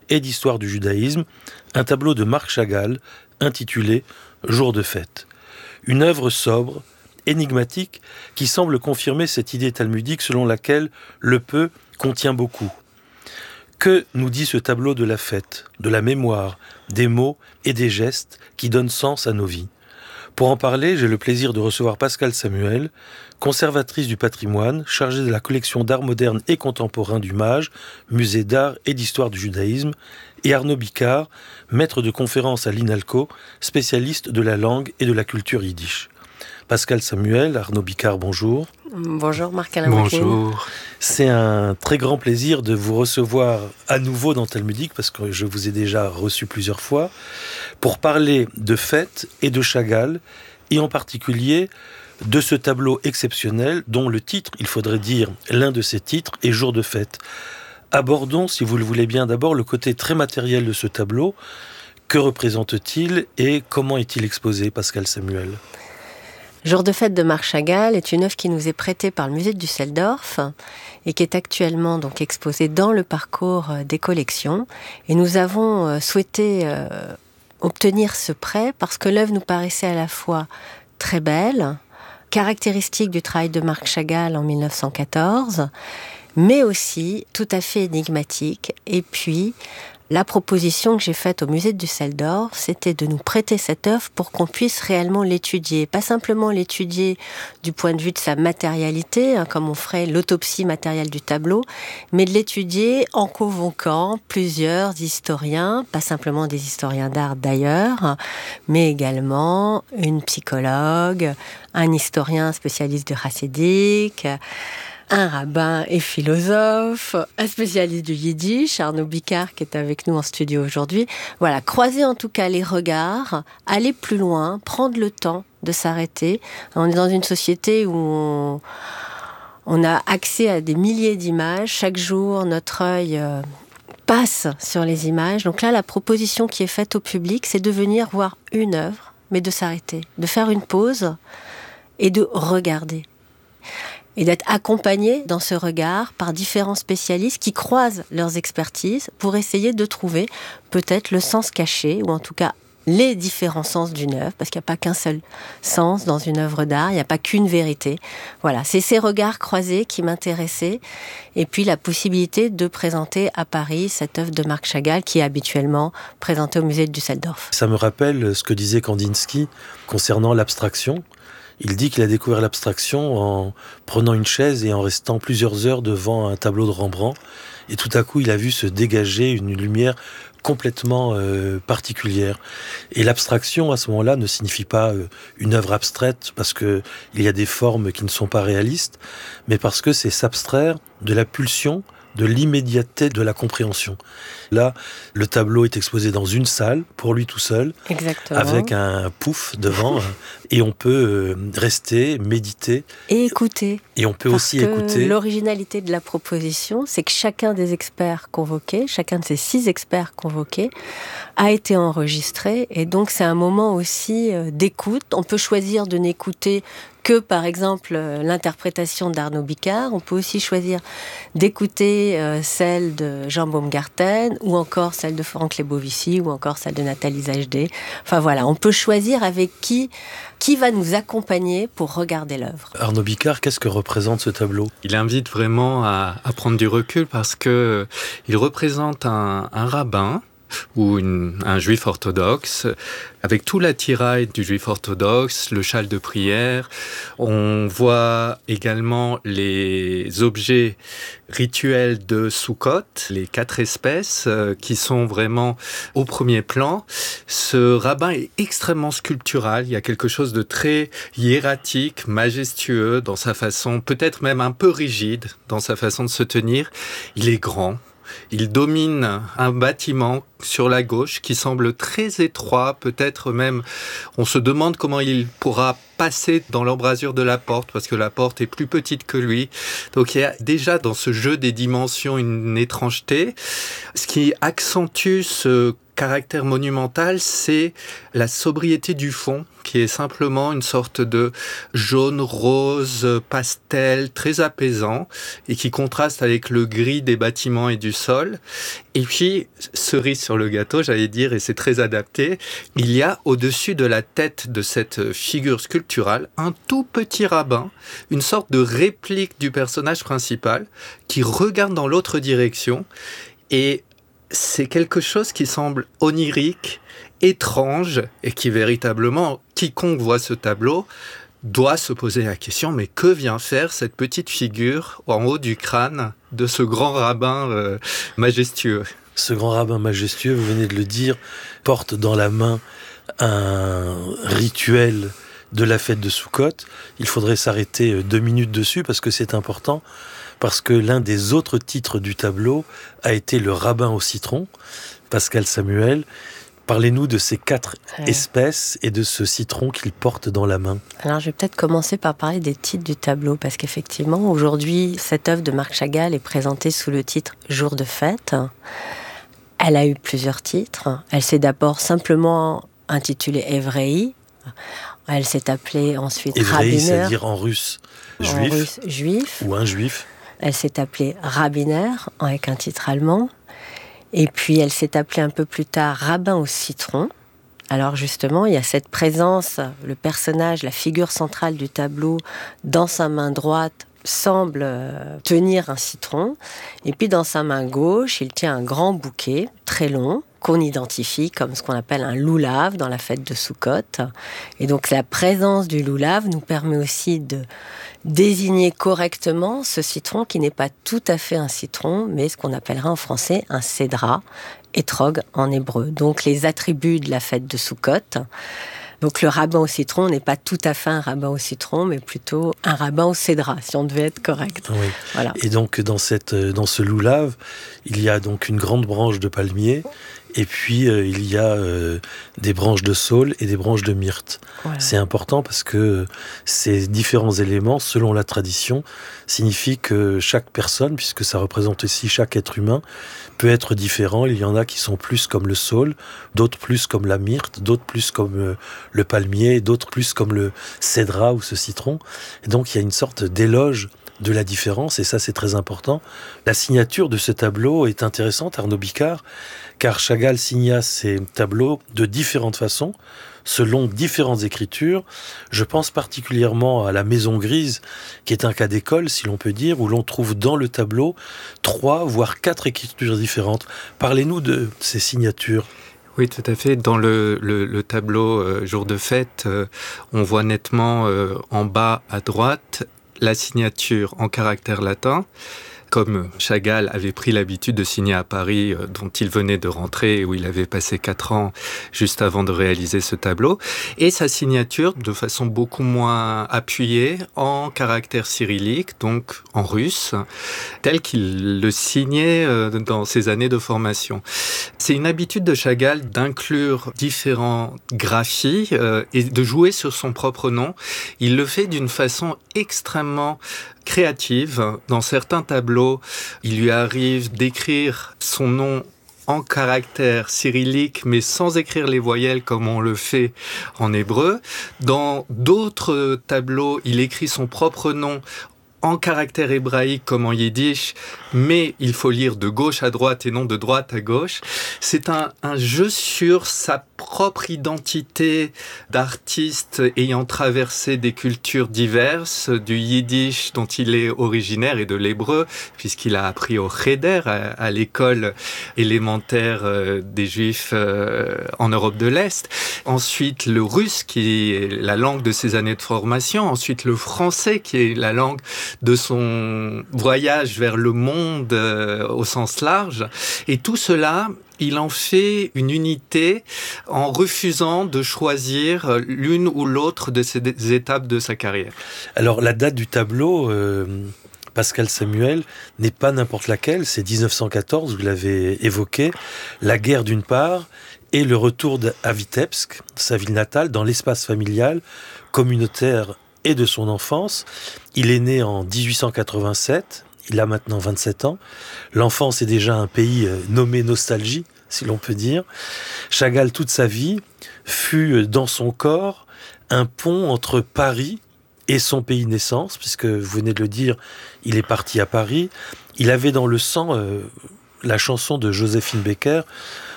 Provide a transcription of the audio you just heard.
et d'histoire du judaïsme, un tableau de Marc Chagall intitulé « Jour de fête ». Une œuvre sobre, énigmatique, qui semble confirmer cette idée talmudique selon laquelle le peu contient beaucoup. Que nous dit ce tableau de la fête, de la mémoire, des mots et des gestes qui donnent sens à nos vies? Pour en parler, j'ai le plaisir de recevoir Pascale Samuel, conservatrice du patrimoine, chargée de la collection d'art moderne et contemporain du MAJ, musée d'art et d'histoire du judaïsme, et Arnaud Bicard, maître de conférence à l'INALCO, spécialiste de la langue et de la culture yiddish. Pascale Samuel, Arnaud Bicard, bonjour. Bonjour Marc-Alain. Bonjour. C'est un très grand plaisir de vous recevoir à nouveau dans Talmudique, parce que je vous ai déjà reçu plusieurs fois, pour parler de fête et de Chagall, et en particulier de ce tableau exceptionnel dont le titre, il faudrait dire l'un de ses titres, est Jour de fête. Abordons, si vous le voulez bien, d'abord le côté très matériel de ce tableau. Que représente-t-il et comment est-il exposé, Pascale Samuel ? Jour de fête de Marc Chagall est une œuvre qui nous est prêtée par le musée de Düsseldorf et qui est actuellement donc exposée dans le parcours des collections. Et nous avons souhaité obtenir ce prêt parce que l'œuvre nous paraissait à la fois très belle, caractéristique du travail de Marc Chagall en 1914, mais aussi tout à fait énigmatique. Et puis, la proposition que j'ai faite au musée de Düsseldorf, c'était de nous prêter cette œuvre pour qu'on puisse réellement l'étudier. Pas simplement l'étudier du point de vue de sa matérialité, comme on ferait l'autopsie matérielle du tableau, mais de l'étudier en convoquant plusieurs historiens, pas simplement des historiens d'art d'ailleurs, mais également une psychologue, un historien spécialiste du chassidique, un rabbin et philosophe, un spécialiste du yiddish, Arnaud Bicard, qui est avec nous en studio aujourd'hui. Voilà, croiser en tout cas les regards, aller plus loin, prendre le temps de s'arrêter. On est dans une société où on a accès à des milliers d'images. Chaque jour, notre œil passe sur les images. Donc là, la proposition qui est faite au public, c'est de venir voir une œuvre, mais de s'arrêter, de faire une pause et de regarder. Et d'être accompagné dans ce regard par différents spécialistes qui croisent leurs expertises pour essayer de trouver peut-être le sens caché, ou en tout cas les différents sens d'une œuvre, parce qu'il n'y a pas qu'un seul sens dans une œuvre d'art, il n'y a pas qu'une vérité. Voilà, c'est ces regards croisés qui m'intéressaient, et puis la possibilité de présenter à Paris cette œuvre de Marc Chagall qui est habituellement présentée au musée de Düsseldorf. Ça me rappelle ce que disait Kandinsky concernant l'abstraction. Il dit qu'il a découvert l'abstraction en prenant une chaise et en restant plusieurs heures devant un tableau de Rembrandt. Et tout à coup, il a vu se dégager une lumière complètement particulière. Et l'abstraction, à ce moment-là, ne signifie pas une œuvre abstraite, parce qu'il y a des formes qui ne sont pas réalistes, mais parce que c'est s'abstraire de la pulsion, de l'immédiateté de la compréhension. Là, le tableau est exposé dans une salle, pour lui tout seul, exactement, avec un pouf devant, et on peut rester, méditer. Et écouter. Et on peut aussi écouter. L'originalité de la proposition, c'est que chacun des experts convoqués, chacun de ces 6 experts convoqués, a été enregistré. Et donc, c'est un moment aussi d'écoute. On peut choisir de n'écouter que, par exemple, l'interprétation d'Arnaud Bicard. On peut aussi choisir d'écouter celle de Jean Baumgarten, ou encore celle de Franck Lebovici, ou encore celle de Nathalie Zajde. Enfin voilà, on peut choisir avec qui va nous accompagner pour regarder l'œuvre. Arnaud Bicard, qu'est-ce que représente ce tableau ? Il invite vraiment à prendre du recul parce que il représente un rabbin ou un juif orthodoxe, avec tout l'attirail du juif orthodoxe, le châle de prière. On voit également les objets rituels de Sukkot, les 4 espèces qui sont vraiment au premier plan. Ce rabbin est extrêmement sculptural, il y a quelque chose de très hiératique, majestueux dans sa façon, peut-être même un peu rigide dans sa façon de se tenir. Il est grand. Il domine un bâtiment sur la gauche qui semble très étroit, peut-être même, on se demande comment il pourra passer dans l'embrasure de la porte, parce que la porte est plus petite que lui. Donc il y a déjà dans ce jeu des dimensions une étrangeté, ce qui accentue ce caractère monumental, c'est la sobriété du fond, qui est simplement une sorte de jaune, rose, pastel, très apaisant, et qui contraste avec le gris des bâtiments et du sol. Et puis, cerise sur le gâteau, j'allais dire, et c'est très adapté, il y a au-dessus de la tête de cette figure sculpturale un tout petit rabbin, une sorte de réplique du personnage principal, qui regarde dans l'autre direction, et c'est quelque chose qui semble onirique, étrange, et qui véritablement, quiconque voit ce tableau, doit se poser la question, mais que vient faire cette petite figure en haut du crâne de ce grand rabbin majestueux ? Ce grand rabbin majestueux, vous venez de le dire, porte dans la main un rituel de la fête de Soukhot. Il faudrait s'arrêter 2 minutes dessus parce que c'est important, parce que l'un des autres titres du tableau a été le rabbin au citron, Pascal Samuel. Parlez-nous de ces 4 espèces et de ce citron qu'il porte dans la main. Alors, je vais peut-être commencer par parler des titres du tableau, parce qu'effectivement, aujourd'hui, cette œuvre de Marc Chagall est présentée sous le titre « Jour de fête ». Elle a eu plusieurs titres. Elle s'est d'abord simplement intitulée « Évrei ». Elle s'est appelée ensuite « Évrei », Rabbiner. c'est-à-dire en russe, juif, En russe, juif. ou un juif. Elle s'est appelée Rabbiner, avec un titre allemand. Et puis, elle s'est appelée un peu plus tard Rabbin au citron. Alors justement, il y a cette présence, le personnage, la figure centrale du tableau, dans sa main droite, semble tenir un citron. Et puis, dans sa main gauche, il tient un grand bouquet, très long, qu'on identifie comme ce qu'on appelle un loulav dans la fête de Soukhot. Et donc, la présence du loulav nous permet aussi de désigner correctement ce citron qui n'est pas tout à fait un citron, mais ce qu'on appellera en français un cédra, étrog en hébreu. Donc les attributs de la fête de Soukhot. Donc le rabbin au citron n'est pas tout à fait un rabbin au citron, mais plutôt un rabbin au cédra, si on devait être correct. Oui. Voilà. Et donc dans ce loulav, il y a donc une grande branche de palmier, et puis il y a des branches de saule et des branches de myrte. Voilà. C'est important parce que ces différents éléments, selon la tradition, signifient que chaque personne, puisque ça représente aussi chaque être humain, peut être différent. Il y en a qui sont plus comme le saule, d'autres plus comme la myrte, d'autres plus comme le palmier, d'autres plus comme le cédra ou ce citron. Et donc il y a une sorte d'éloge de la différence, et ça c'est très important. La signature de ce tableau est intéressante, Arnaud Bicard, car Chagall signa ces tableaux de différentes façons, selon différentes écritures. Je pense particulièrement à la Maison Grise, qui est un cas d'école, si l'on peut dire, où l'on trouve dans le tableau 3 voire 4 écritures différentes. Parlez-nous de ces signatures. Oui, tout à fait. Dans le tableau Jour de fête, on voit nettement en bas à droite la signature en caractère latin, comme Chagall avait pris l'habitude de signer à Paris, dont il venait de rentrer, où il avait passé 4 ans juste avant de réaliser ce tableau, et sa signature, de façon beaucoup moins appuyée, en caractère cyrillique, donc en russe, tel qu'il le signait dans ses années de formation. C'est une habitude de Chagall d'inclure différents graphies et de jouer sur son propre nom. Il le fait d'une façon extrêmement créative. Dans certains tableaux, il lui arrive d'écrire son nom en caractère cyrillique, mais sans écrire les voyelles comme on le fait en hébreu. Dans d'autres tableaux, il écrit son propre nom en caractère hébraïque comme en yiddish, mais il faut lire de gauche à droite et non de droite à gauche. C'est un jeu sur sa propre identité d'artiste ayant traversé des cultures diverses, du yiddish dont il est originaire et de l'hébreu, puisqu'il a appris au Cheder, à l'école élémentaire des Juifs en Europe de l'Est. Ensuite, le russe, qui est la langue de ses années de formation. Ensuite, le français, qui est la langue de son voyage vers le monde au sens large. Et tout cela, il en fait une unité en refusant de choisir l'une ou l'autre de ces étapes de sa carrière. Alors, la date du tableau, Pascal Samuel, n'est pas n'importe laquelle, c'est 1914, vous l'avez évoqué, la guerre d'une part, et le retour à Vitebsk, sa ville natale, dans l'espace familial, communautaire et de son enfance. Il est né en 1887, il a maintenant 27 ans. L'enfance est déjà un pays nommé nostalgie si l'on peut dire. Chagall, toute sa vie, fut dans son corps un pont entre Paris et son pays de naissance, puisque vous venez de le dire, il est parti à Paris. Il avait dans le sang la chanson de Joséphine Baker,